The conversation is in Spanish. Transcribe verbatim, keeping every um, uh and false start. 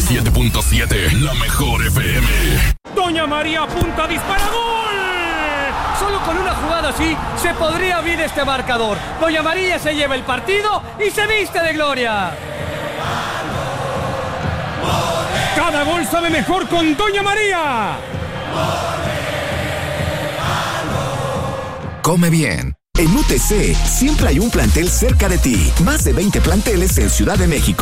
siete punto siete, la mejor F M. Doña María apunta, dispara, ¡gol! Solo con una jugada así se podría abrir este marcador. Doña María se lleva el partido y se viste de gloria. Cada gol sabe mejor con Doña María. Come bien. En U T C siempre hay un plantel cerca de ti. Más de veinte planteles en Ciudad de México.